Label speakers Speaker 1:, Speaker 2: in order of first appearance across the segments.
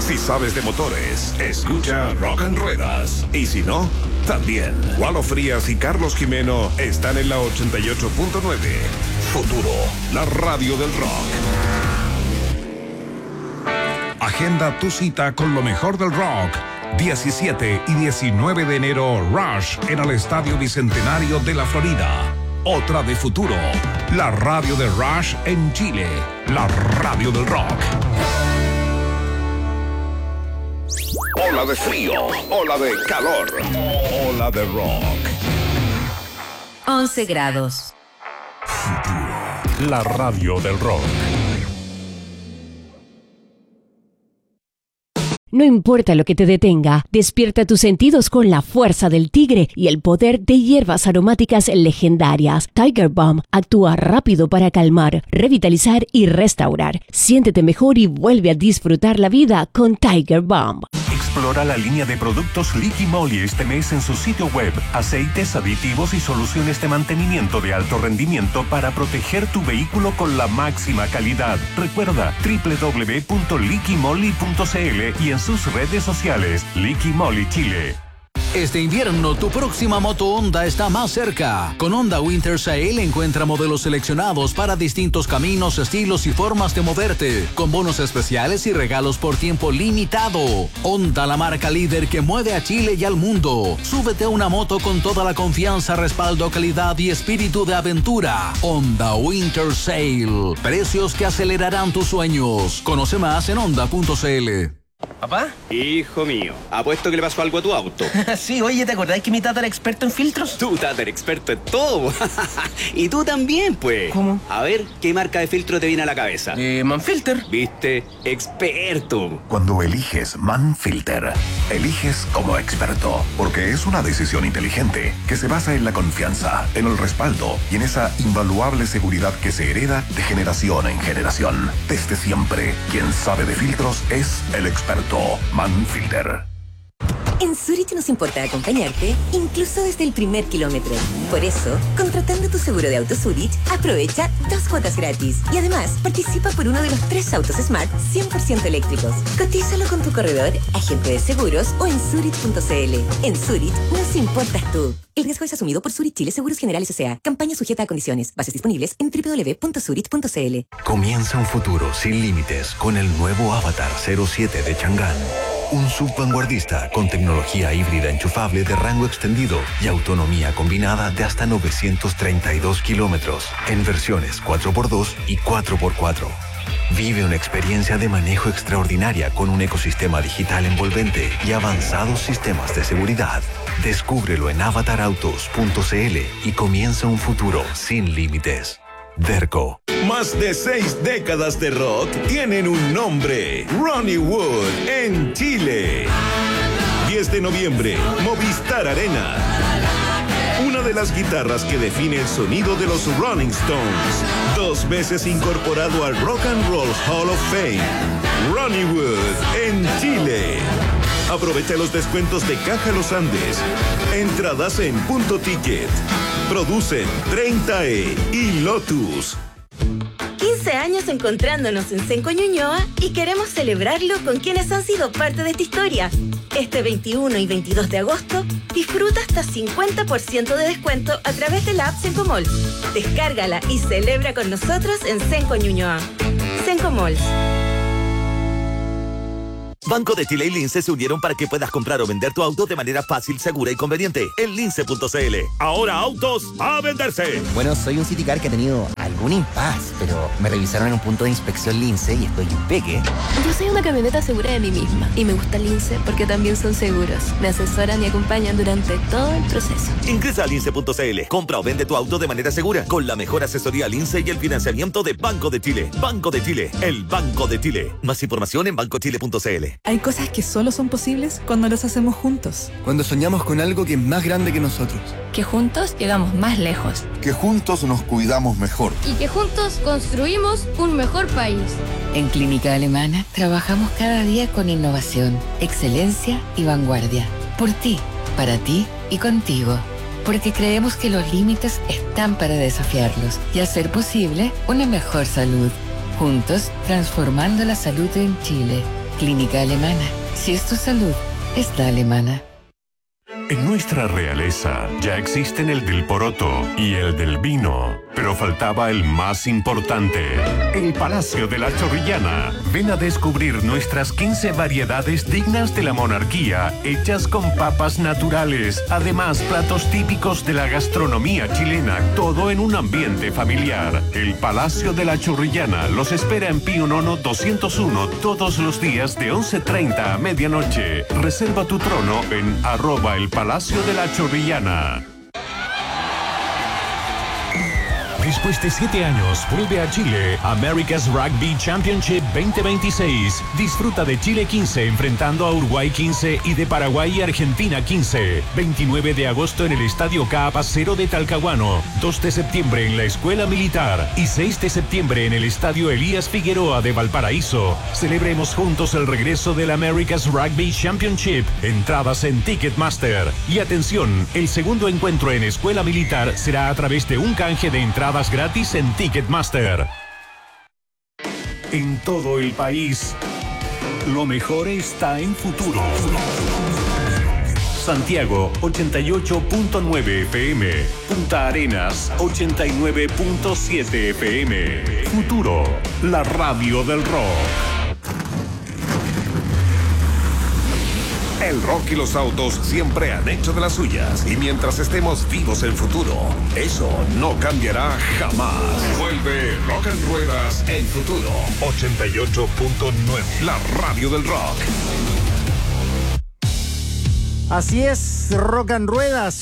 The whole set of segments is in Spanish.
Speaker 1: Si sabes de motores, escucha Rock and Ruedas. Y si no, también. Walo Frías y Carlos Jimeno están en la 88.9. Futuro, la radio del rock. Agenda tu cita con lo mejor del rock. 17 y 19 de enero, Rush en el Estadio Bicentenario de la Florida. Otra de Futuro, la radio de Rush en Chile, la radio del rock. Ola de frío, ola de calor, ola de rock.
Speaker 2: 11 grados.
Speaker 1: Futuro, la radio del rock.
Speaker 3: No importa lo que te detenga, despierta tus sentidos con la fuerza del tigre y el poder de hierbas aromáticas legendarias. Tiger Balm actúa rápido para calmar, revitalizar y restaurar. Siéntete mejor y vuelve a disfrutar la vida con Tiger Balm.
Speaker 4: Explora la línea de productos Liqui Moly este mes en su sitio web. Aceites, aditivos y soluciones de mantenimiento de alto rendimiento para proteger tu vehículo con la máxima calidad. Recuerda www.liquimoly.cl y en sus redes sociales, Liqui Moly Chile.
Speaker 5: Este invierno tu próxima moto Honda está más cerca. Con Honda Winter Sale encuentra modelos seleccionados para distintos caminos, estilos y formas de moverte, con bonos especiales y regalos por tiempo limitado. Honda, la marca líder que mueve a Chile y al mundo. Súbete a una moto con toda la confianza, respaldo, calidad y espíritu de aventura. Honda Winter Sale. Precios que acelerarán tus sueños. Conoce más en honda.cl.
Speaker 6: ¿Papá?
Speaker 7: Hijo mío, apuesto que le pasó algo a tu auto.
Speaker 6: Sí, oye, ¿te acordás que mi tata era experto en filtros?
Speaker 7: Tu tata era experto en todo. Y tú también, pues.
Speaker 6: ¿Cómo?
Speaker 7: A ver, ¿qué marca de filtro te viene a la cabeza?
Speaker 6: Manfilter.
Speaker 7: ¿Viste? Experto.
Speaker 1: Cuando eliges Manfilter, eliges como experto, porque es una decisión inteligente que se basa en la confianza, en el respaldo y en esa invaluable seguridad que se hereda de generación en generación. Desde siempre, quien sabe de filtros es el experto Manfilter.
Speaker 8: En Zurich nos importa acompañarte, incluso desde el primer kilómetro. Por eso, contratando tu seguro de auto Zurich, aprovecha 2 cuotas gratis. Y además, participa por uno de los 3 autos Smart 100% eléctricos. Cotízalo con tu corredor, agente de seguros o en Zurich.cl. En Zurich, nos importas tú. El riesgo es asumido por Zurich Chile Seguros Generales S.A. Campaña sujeta a condiciones. Bases disponibles en www.zurich.cl.
Speaker 9: Comienza un futuro sin límites con el nuevo Avatar 07 de Chang'an. Un SUV vanguardista con tecnología híbrida enchufable de rango extendido y autonomía combinada de hasta 932 kilómetros en versiones 4x2 y 4x4. Vive una experiencia de manejo extraordinaria con un ecosistema digital envolvente y avanzados sistemas de seguridad. Descúbrelo en avatarautos.cl y comienza un futuro sin límites. Derco.
Speaker 10: Más de 6 décadas de rock tienen un nombre: Ronnie Wood en Chile. 10 de noviembre, Movistar Arena. Una de las guitarras que define el sonido de los Rolling Stones. 2 veces incorporado al Rock and Roll Hall of Fame. Ronnie Wood en Chile. Aprovecha los descuentos de Caja Los Andes. Entradas en Punto Ticket. Producen 30E y Lotus.
Speaker 11: 15 años encontrándonos en Cenco Ñuñoa y queremos celebrarlo con quienes han sido parte de esta historia. Este 21 y 22 de agosto, disfruta hasta 50% de descuento a través de la app Cenco Malls. Descárgala y celebra con nosotros en Cenco Ñuñoa. Cenco Malls.
Speaker 12: Banco de Chile y Lince se unieron para que puedas comprar o vender tu auto de manera fácil, segura y conveniente en lince.cl. Ahora autos a venderse.
Speaker 13: Bueno, soy un Citicar que ha tenido algún impasse, pero me revisaron en un punto de inspección Lince y estoy impeque.
Speaker 14: Yo soy una camioneta segura de mí misma y me gusta Lince porque también son seguros. Me asesoran y acompañan durante todo el proceso.
Speaker 12: Ingresa a lince.cl. Compra o vende tu auto de manera segura con la mejor asesoría Lince y el financiamiento de Banco de Chile. Banco de Chile, el Banco de Chile. Más información en bancochile.cl.
Speaker 15: Hay cosas que solo son posibles cuando las hacemos juntos.
Speaker 16: Cuando soñamos con algo que es más grande que nosotros.
Speaker 14: Que juntos llegamos más lejos.
Speaker 17: Que juntos nos cuidamos mejor.
Speaker 18: Y que juntos construimos un mejor país.
Speaker 19: En Clínica Alemana trabajamos cada día con innovación, excelencia y vanguardia. Por ti, para ti y contigo. Porque creemos que los límites están para desafiarlos y hacer posible una mejor salud. Juntos, transformando la salud en Chile. Clínica Alemana. Si es tu salud, es la alemana.
Speaker 4: En nuestra realeza ya existen el del poroto y el del vino, pero faltaba el más importante, el Palacio de la Chorrillana. Ven a descubrir nuestras 15 variedades dignas de la monarquía, hechas con papas naturales. Además, platos típicos de la gastronomía chilena, todo en un ambiente familiar. El Palacio de la Chorrillana los espera en Pío Nono 201 todos los días de 11:30 a medianoche. Reserva tu trono en @el Palacio de la Chorrillana. Después de 7 años, vuelve a Chile America's Rugby Championship 2026. Disfruta de Chile 15 enfrentando a Uruguay 15 y de Paraguay y Argentina 15. 29 de agosto en el Estadio Caapacero de Talcahuano. 2 de septiembre en la Escuela Militar. Y 6 de septiembre en el Estadio Elías Figueroa de Valparaíso. Celebremos juntos el regreso del America's Rugby Championship. Entradas en Ticketmaster. Y atención, el segundo encuentro en Escuela Militar será a través de un canje de entradas gratis en Ticketmaster. En todo el país, lo mejor está en Futuro. Santiago 88.9 FM, Punta Arenas 89.7 FM. Futuro, la radio del rock.
Speaker 1: El rock y los autos siempre han hecho de las suyas. Y mientras estemos vivos en Futuro, eso no cambiará jamás. Vuelve Rock en Ruedas en Futuro 88.9. La radio del rock.
Speaker 20: Así es, Rock en Ruedas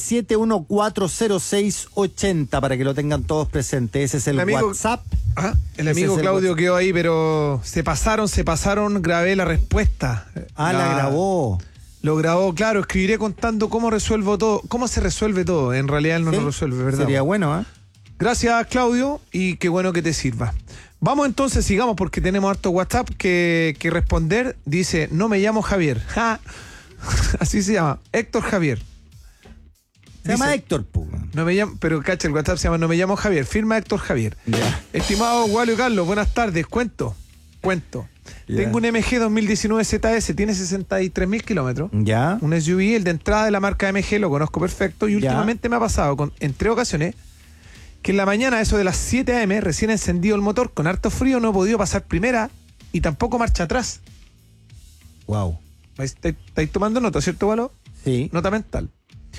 Speaker 20: 971400680 para que lo tengan todos presentes. Ese es el WhatsApp.
Speaker 21: El amigo Claudio quedó ahí, pero se pasaron, grabé la respuesta.
Speaker 20: La grabó.
Speaker 21: Lo grabó, claro, escribiré contando cómo resuelvo todo, cómo se resuelve todo. En realidad él no lo resuelve, ¿verdad?
Speaker 20: Sería bueno, ¿eh?
Speaker 21: Gracias, Claudio, y qué bueno que te sirva. Vamos entonces, sigamos, porque tenemos harto WhatsApp que responder. Dice, no me llamo Javier. Así se llama, Héctor Javier.
Speaker 20: Se llama Héctor,
Speaker 21: no me llamo, pero cacha, el WhatsApp se llama No me llamo Javier, firma Héctor Javier.
Speaker 20: Yeah.
Speaker 21: Estimado Walio Carlos, buenas tardes, cuento. Yeah. Tengo un MG 2019 ZS, tiene 63.000 kilómetros.
Speaker 20: Ya.
Speaker 21: Un SUV, el de entrada de la marca MG, lo conozco perfecto. Y últimamente me ha pasado en 3 ocasiones que en la mañana, eso de las 7 a.m., recién encendido el motor, con harto frío, no he podido pasar primera y tampoco marcha atrás.
Speaker 20: Wow.
Speaker 21: ¿Estáis tomando nota, cierto, Walo?
Speaker 20: Sí.
Speaker 21: Nota mental.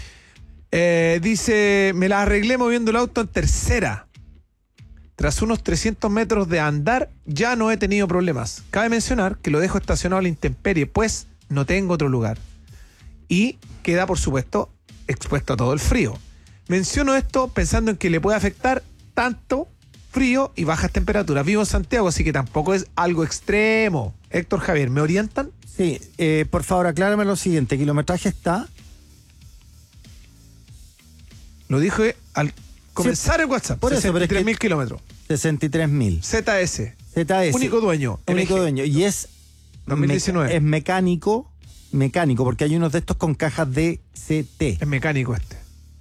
Speaker 21: Dice, me la arreglé moviendo el auto en tercera. Tras unos 300 metros de andar, ya no he tenido problemas. Cabe mencionar que lo dejo estacionado a la intemperie, pues no tengo otro lugar. Y queda, por supuesto, expuesto a todo el frío. Menciono esto pensando en que le puede afectar tanto frío y bajas temperaturas. Vivo en Santiago, así que tampoco es algo extremo. Héctor Javier, ¿me orientan?
Speaker 20: Sí, por favor, aclárame lo siguiente. ¿Kilometraje está?
Speaker 21: Lo dije al comenzar el WhatsApp.
Speaker 20: Por eso,
Speaker 21: 63.000 kilómetros.
Speaker 20: 63.000.
Speaker 21: ZS.
Speaker 20: Único dueño. Y es
Speaker 21: 2019.
Speaker 20: Es mecánico, porque hay unos de estos con cajas de CT.
Speaker 21: Es mecánico este.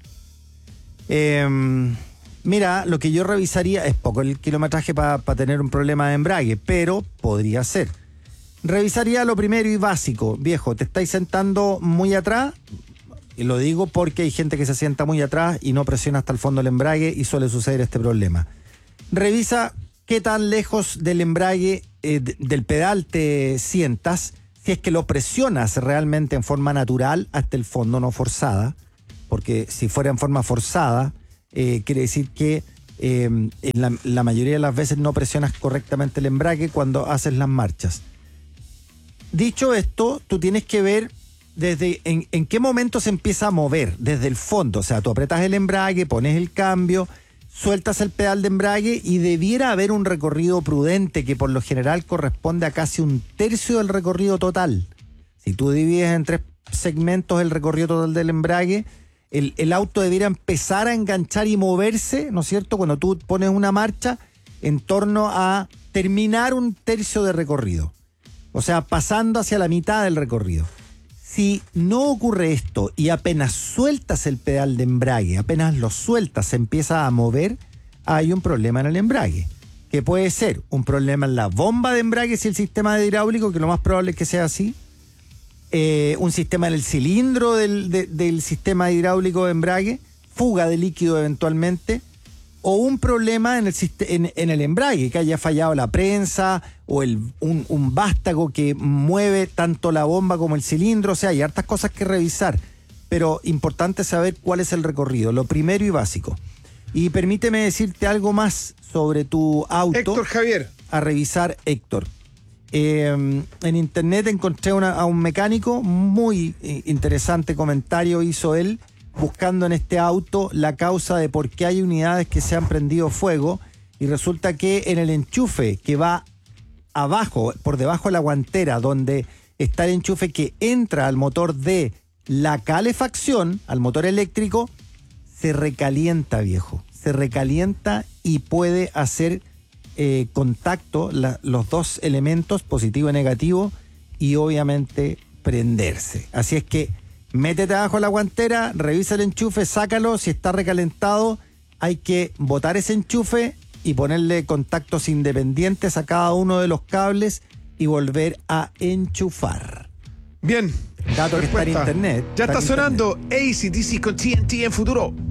Speaker 20: Mira, lo que yo revisaría es poco el kilometraje para tener un problema de embrague, pero podría ser. Revisaría lo primero y básico. Viejo, ¿te estáis sentando muy atrás? Y lo digo porque hay gente que se sienta muy atrás y no presiona hasta el fondo el embrague y suele suceder este problema. Revisa qué tan lejos del embrague, del pedal te sientas, si es que lo presionas realmente en forma natural hasta el fondo, no forzada, porque si fuera en forma forzada, quiere decir que en la mayoría de las veces no presionas correctamente el embrague cuando haces las marchas. Dicho esto, tú tienes que ver desde en qué momento se empieza a mover, desde el fondo. O sea, tú apretas el embrague, pones el cambio, sueltas el pedal de embrague y debiera haber un recorrido prudente que por lo general corresponde a casi 1/3 del recorrido total. Si tú divides en 3 segmentos el recorrido total del embrague, el auto debiera empezar a enganchar y moverse, ¿no es cierto?, cuando tú pones una marcha en torno a terminar 1/3 de recorrido. O sea, pasando hacia la mitad del recorrido. Si no ocurre esto y apenas sueltas el pedal de embrague, apenas lo sueltas, se empieza a mover, hay un problema en el embrague, que puede ser un problema en la bomba de embrague si el sistema de hidráulico, que lo más probable es que sea así, un sistema en el cilindro del sistema hidráulico de embrague, fuga de líquido eventualmente, o un problema en el embrague, que haya fallado la prensa o un vástago que mueve tanto la bomba como el cilindro. O sea, hay hartas cosas que revisar, pero importante saber cuál es el recorrido, lo primero y básico. Y permíteme decirte algo más sobre tu auto.
Speaker 21: Héctor Javier.
Speaker 20: A revisar, Héctor. En internet encontré a un mecánico, muy interesante comentario hizo él, buscando en este auto la causa de por qué hay unidades que se han prendido fuego, y resulta que en el enchufe que va abajo, por debajo de la guantera, donde está el enchufe que entra al motor de la calefacción, al motor eléctrico, se recalienta, viejo. Se recalienta y puede hacer contacto los dos elementos, positivo y negativo, y obviamente prenderse. Así es que métete abajo la guantera, revisa el enchufe, sácalo. Si está recalentado, hay que botar ese enchufe y ponerle contactos independientes a cada uno de los cables y volver a enchufar.
Speaker 21: Bien.
Speaker 20: Dato que está en internet.
Speaker 21: Ya está sonando AC/DC con TNT en futuro.